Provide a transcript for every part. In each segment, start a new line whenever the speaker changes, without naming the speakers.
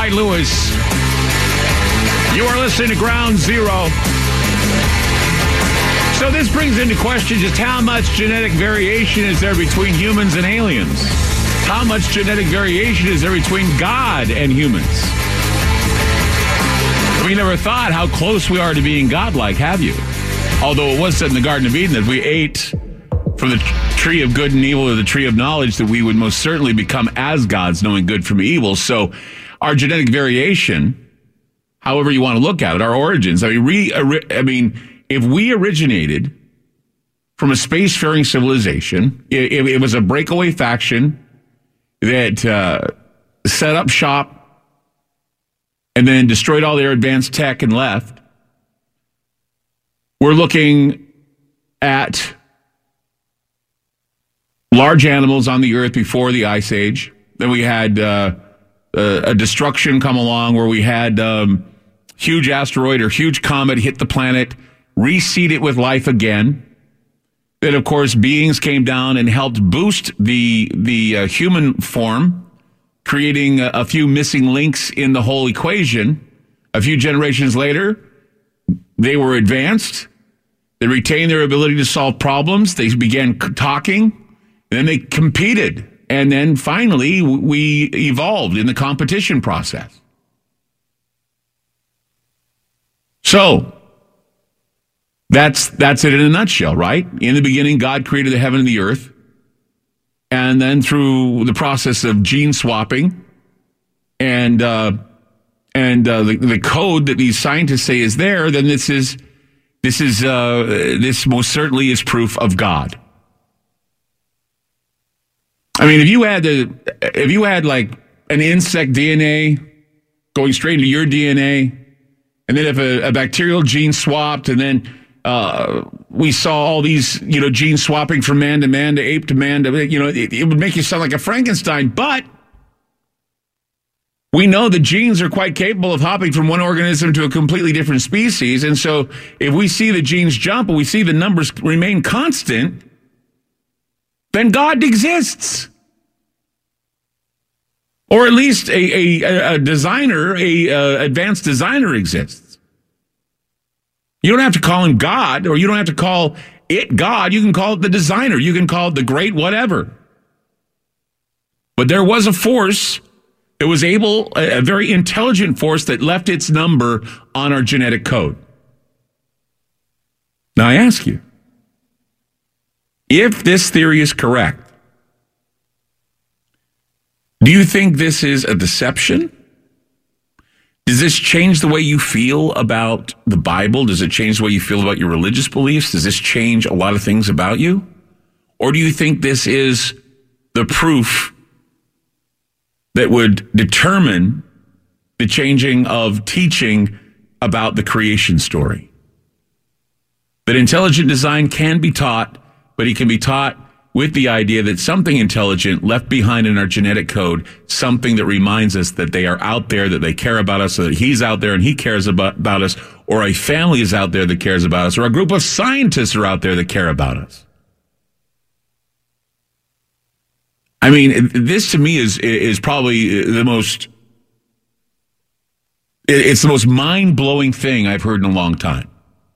Dwight Lewis. You are listening to Ground Zero. So this brings into question just how much genetic variation is there between humans and aliens? How much genetic variation is there between God and humans? We never thought how close we are to being godlike, have you? Although it was said in the Garden of Eden that if we ate from the tree of good and evil or the tree of knowledge, that we would most certainly become as gods, knowing good from evil. So our genetic variation, however you want to look at it, our origins, if we originated from a spacefaring civilization, it was a breakaway faction that set up shop and then destroyed all their advanced tech and left. We're looking at large animals on the earth before the Ice Age. Then we had a destruction come along where we had huge asteroid or huge comet hit the planet, reseed it with life again. Then, of course, beings came down and helped boost the human form, creating a few missing links in the whole equation. A few generations later, they were advanced. They retained their ability to solve problems. They began talking. And then they competed. And then finally, we evolved in the competition process. So that's it in a nutshell, right? In the beginning, God created the heaven and the earth. And then through the process of gene swapping and the code that these scientists say is there, then this most certainly is proof of God. I mean, if you had like an insect DNA going straight into your DNA, and then if a bacterial gene swapped, and then we saw all these, gene swapping from man to man to ape to man to, it would make you sound like a Frankenstein. But we know that genes are quite capable of hopping from one organism to a completely different species. And so if we see the genes jump and we see the numbers remain constant, then God exists. Or at least a designer, advanced designer exists. You don't have to call him God, or you don't have to call it God. You can call it the designer. You can call it the great whatever. But there was a force that was a very intelligent force that left its number on our genetic code. Now I ask you, if this theory is correct, do you think this is a deception? Does this change the way you feel about the Bible? Does it change the way you feel about your religious beliefs? Does this change a lot of things about you? Or do you think this is the proof that would determine the changing of teaching about the creation story? That intelligent design can be taught, but it can be taught with the idea that something intelligent left behind in our genetic code, something that reminds us that they are out there, that they care about us, so that he's out there and he cares about us, or a family is out there that cares about us, or a group of scientists are out there that care about us. I mean, this to me is probably the most mind-blowing thing I've heard in a long time.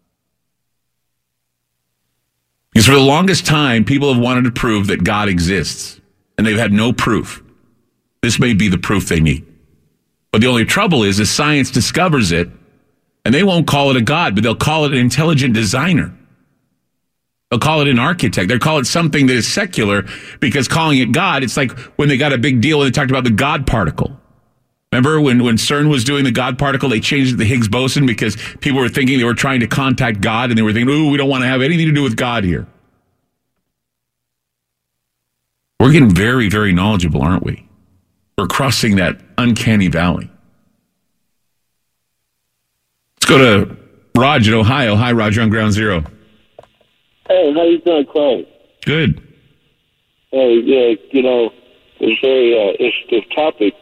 Because for the longest time, people have wanted to prove that God exists, and they've had no proof. This may be the proof they need. But the only trouble is science discovers it, and they won't call it a God, but they'll call it an intelligent designer. They'll call it an architect. They'll call it something that is secular, because calling it God, it's like when they got a big deal when they talked about the God particle. Remember when CERN was doing the God particle, they changed it to Higgs boson because people were thinking they were trying to contact God, and they were thinking, ooh, we don't want to have anything to do with God here. We're getting very, very knowledgeable, aren't we? We're crossing that uncanny valley. Let's go to Raj in Ohio. Hi, Raj, you're on Ground Zero.
Hey, how you doing, Clay?
Good.
Hey, yeah, it's a very interesting topic.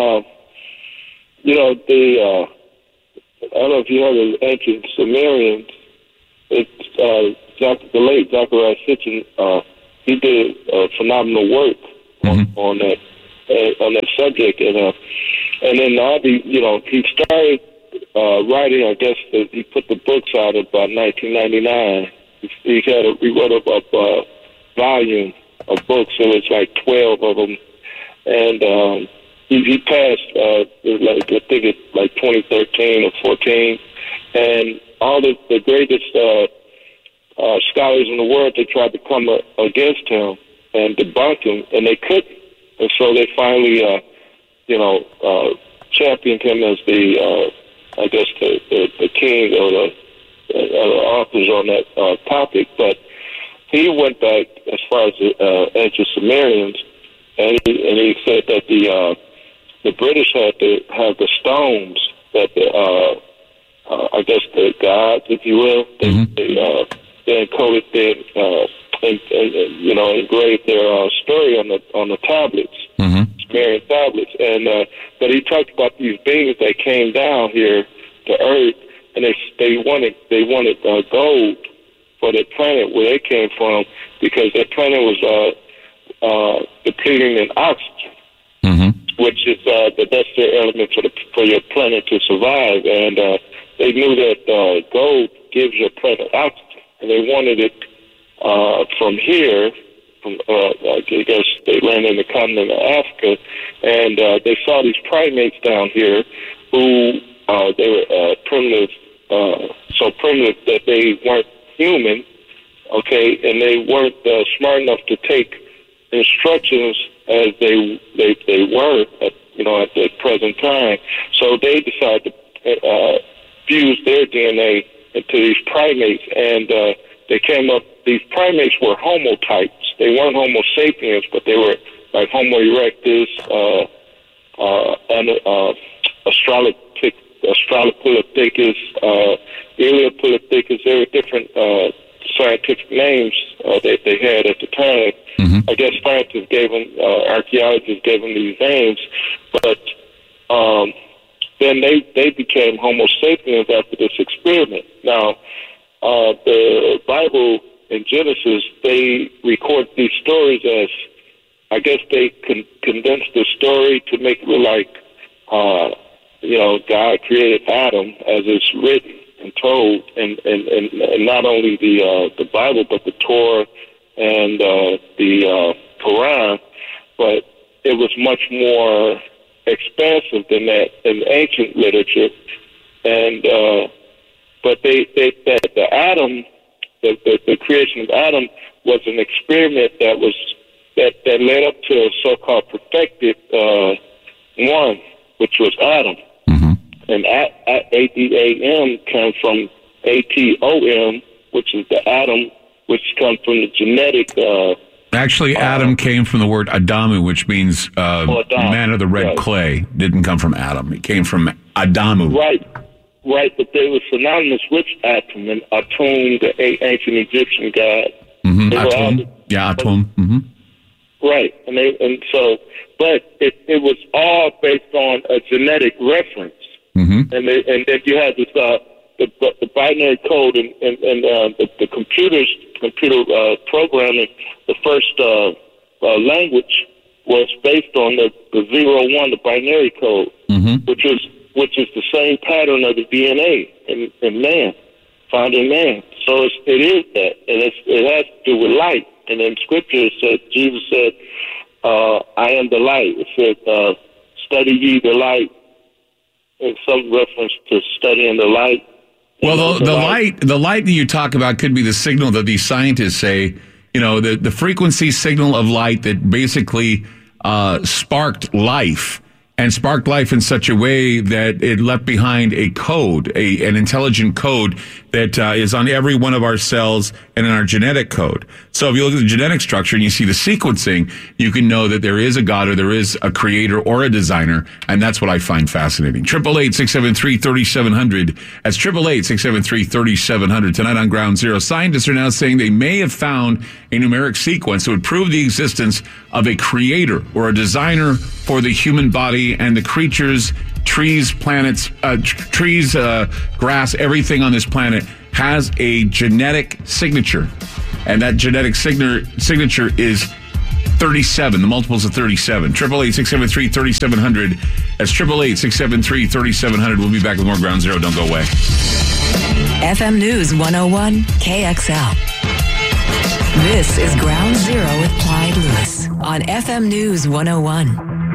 I don't know if you heard of ancient Sumerians. It's the late Zachariah Sitchin. He did phenomenal work on that subject, and And then now he started writing. I guess he put the books out about 1999. He wrote a volume of books. It was like 12 of them, and he passed. I think it's like 2013 or 14, and all the greatest scholars in the world, they tried to come against him and debunk him, and they couldn't. And so they finally, championed him as the king or the authors on that topic. But he went back as far as the ancient Sumerians, and he said that the British had to have the stones that the gods, if you will, they encoded engraved their story on the tablets, Sumerian tablets, and but he talked about these beings that came down here to Earth, and they wanted gold for their planet where they came from, because their planet was depleting in oxygen, which is the necessary element for your planet to survive, and they knew that gold gives your planet oxygen, and they wanted it from here. I guess they landed in the continent of Africa, and they saw these primates down here who they were primitive, so primitive that they weren't human, okay, and they weren't smart enough to take instructions as they were at the present time. So they decided to fuse their DNA into these primates, and they came up. These primates were Homo types. They weren't Homo sapiens, but they were like Homo erectus, Australopithecus, Elaeopoliticus. There were different scientific names that they had at the time. I guess scientists gave them, archaeologists gave them these names, but then they became Homo sapiens after this experiment. Now, the Bible in Genesis, they record these stories as, I guess they condensed the story to make it look like, God created Adam as it's written and told, and not only the Bible, but the Torah and the Quran, but it was much more expansive than that in ancient literature, and but the Adam, the creation of Adam was an experiment that led up to a so-called perfected one, which was Adam. And Adam came from Atom, which is the atom, which comes from the genetic.
Actually, Adam came from the word Adamu, which means man of the red clay. Didn't come from Adam. It came from Adamu.
Right, but they were synonymous with Atum, and Atum, the ancient Egyptian god.
Atum. Atum.
Right, but it was all based on a genetic reference, and then you had this the binary code and the computer programming. The first language was based on the 0-1, the binary code, which is the same pattern of the DNA in man, found in man. So it is that, and it has to do with light. And in Scripture it said, Jesus said, I am the light. It said, study ye the light, in some reference to studying the light.
Well, the light that you talk about could be the signal that these scientists say, the frequency signal of light that basically sparked life in such a way that it left behind a code, an intelligent code that is on every one of our cells and in our genetic code. So if you look at the genetic structure and you see the sequencing, you can know that there is a God or there is a creator or a designer, and that's what I find fascinating. 888-673-3700. That's 888-673-3700. Tonight on Ground Zero, scientists are now saying they may have found a numeric sequence that would prove the existence of a creator or a designer for the human body and the creatures, trees, planets, grass, everything on this planet has a genetic signature. And that genetic signature is 37. The multiples of 37. 888-673-3700. That's 888-673-3700. We'll be back with more Ground Zero. Don't go away.
FM News 101 KXL. This is Ground Zero with Clyde Lewis on FM News 101.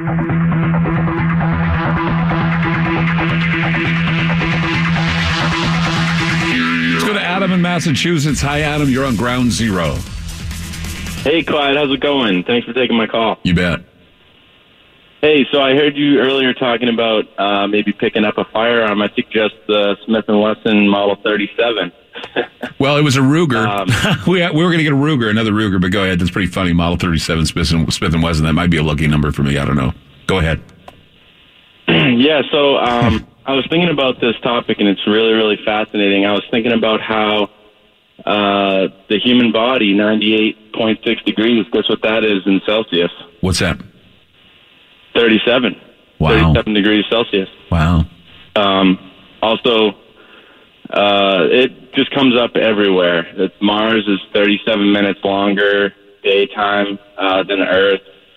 Let's go to Adam in Massachusetts. Hi, Adam. You're on Ground Zero.
Hey, Clyde. How's it going? Thanks for taking my call.
You bet.
Hey, so I heard you earlier talking about maybe picking up a firearm. I suggest the Smith & Wesson Model 37.
Well, it was a Ruger. We were going to get a Ruger, another Ruger, but go ahead. That's pretty funny. Model 37 Smith & Wesson. That might be a lucky number for me. I don't know. Go ahead.
Yeah, so I was thinking about this topic, and it's really, really fascinating. I was thinking about how the human body, 98.6 degrees, guess what that is in Celsius?
What's that?
37.
Wow.
37 degrees Celsius.
Wow.
Also, it just comes up everywhere. Mars is 37 minutes longer daytime than Earth.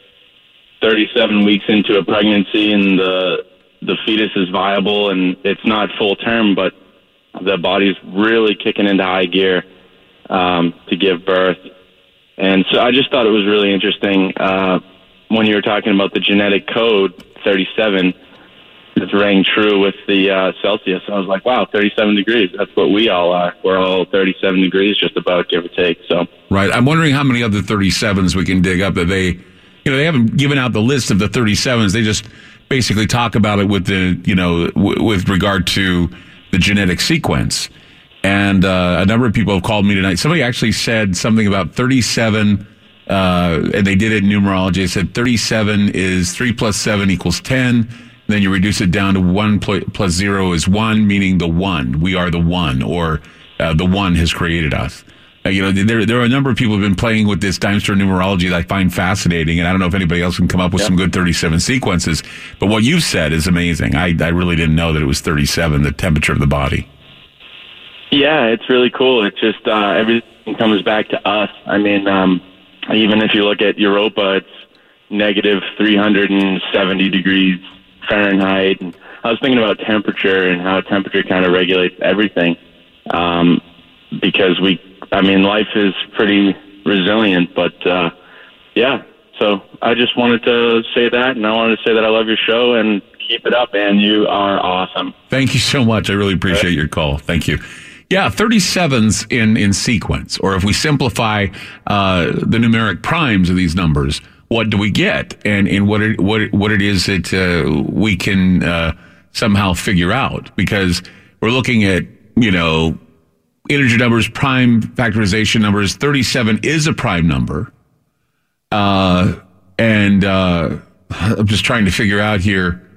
37 weeks into a pregnancy, and the fetus is viable, and it's not full term, but the body's really kicking into high gear to give birth. And so I just thought it was really interesting when you were talking about the genetic code, 37, it's rang true with the Celsius. I was like, wow, 37 degrees. That's what we all are. We're all 37 degrees, just about, give or take. So
right. I'm wondering how many other 37s we can dig up that they haven't given out the list of the 37s. They just basically talk about it with with regard to the genetic sequence. And a number of people have called me tonight. Somebody actually said something about 37, and they did it in numerology. They said 37 is 3 plus 7 equals 10. Then you reduce it down to 1 plus 0 is 1, meaning the one. We are the one, or the one has created us. There are a number of people who have been playing with this Dimester numerology that I find fascinating, and I don't know if anybody else can come up with some good 37 sequences. But what you've said is amazing. I really didn't know that it was 37, the temperature of the body.
Yeah, it's really cool. It's just everything comes back to us. I mean, even if you look at Europa, it's negative 370 degrees Fahrenheit. And I was thinking about temperature and how temperature kind of regulates everything, because life is pretty resilient. But yeah, so I just wanted to say that, and I wanted to say that I love your show and keep it up, and you are awesome.
Thank you so much. I really appreciate your call. Thank you. Yeah, 37s in sequence, or if we simplify the numeric primes of these numbers, what do we get? And what it is that we can somehow figure out, because we're looking at integer numbers, prime factorization numbers. 37 is a prime number, and I'm just trying to figure out here.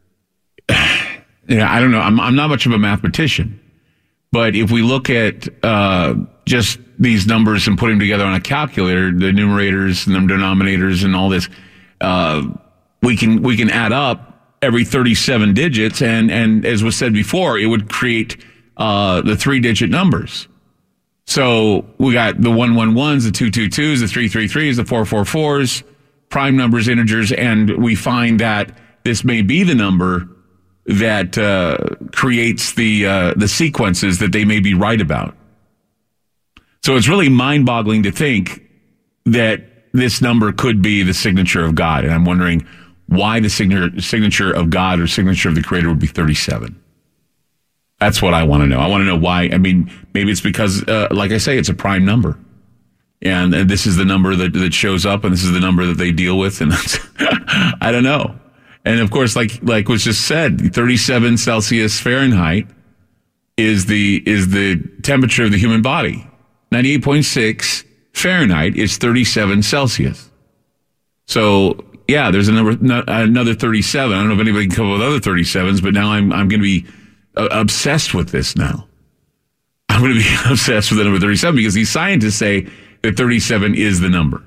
I don't know. I'm not much of a mathematician. But if we look at just these numbers and put them together on a calculator, the numerators and the denominators and all this, we can add up every 37 digits, and as was said before, it would create the 3-digit numbers. So we got the 111s, the 222s, the 333s, the 444s, prime numbers, integers, and we find that this may be the number that creates the sequences that they may be right about. So it's really mind-boggling to think that this number could be the signature of God. And I'm wondering why the signature of God or signature of the Creator would be 37. That's what I want to know. I want to know why. I mean, maybe it's because, like I say, it's a prime number. And this is the number that shows up, and this is the number that they deal with. And I don't know. And of course, like was just said, 37 Celsius Fahrenheit is the temperature of the human body. 98.6 Fahrenheit is 37 Celsius. So yeah, there's another 37. I don't know if anybody can come up with other 37s, but now I'm going to be obsessed with this now. I'm going to be obsessed with the number 37 because these scientists say that 37 is the number.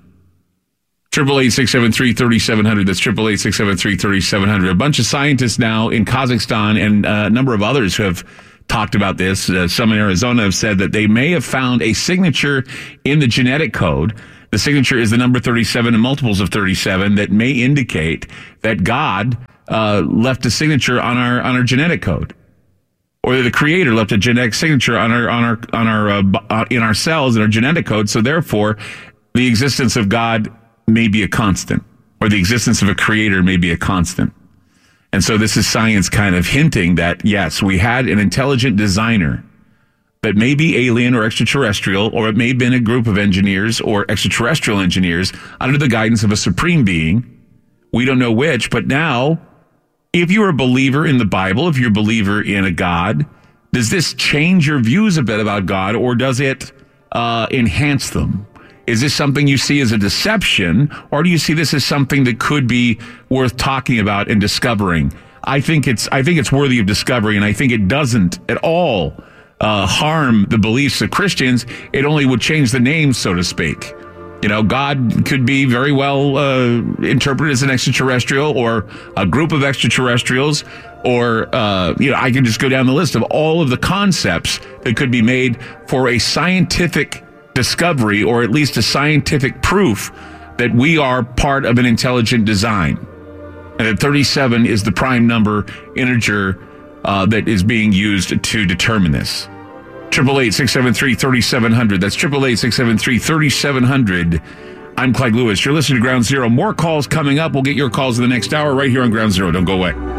888-673-3700. That's 888-673-3700. A bunch of scientists now in Kazakhstan and a number of others who have talked about this. Some in Arizona have said that they may have found a signature in the genetic code The signature is the number 37 and multiples of 37 that may indicate that God left a signature on our genetic code, or that the Creator left a genetic signature in our cells, in our genetic code. So therefore, the existence of God may be a constant, or the existence of a Creator may be a constant. And so this is science kind of hinting that, yes, we had an intelligent designer that may be alien or extraterrestrial, or it may have been a group of engineers or extraterrestrial engineers under the guidance of a supreme being. We don't know which, but now, if you're a believer in the Bible, if you're a believer in a God, does this change your views a bit about God, or does it enhance them? Is this something you see as a deception, or do you see this as something that could be worth talking about and discovering? I think it's worthy of discovery, and I think it doesn't at all harm the beliefs of Christians. It only would change the name, so to speak. You know, God could be very well interpreted as an extraterrestrial, or a group of extraterrestrials, or I can just go down the list of all of the concepts that could be made for a scientific discovery, or at least a scientific proof that we are part of an intelligent design, and that 37 is the prime number integer that is being used to determine this. 888-673-3700. That's 888-673-3700. I'm Clyde Lewis. You're listening to Ground Zero. More calls coming up. We'll get your calls in the next hour right here on Ground Zero. Don't go away.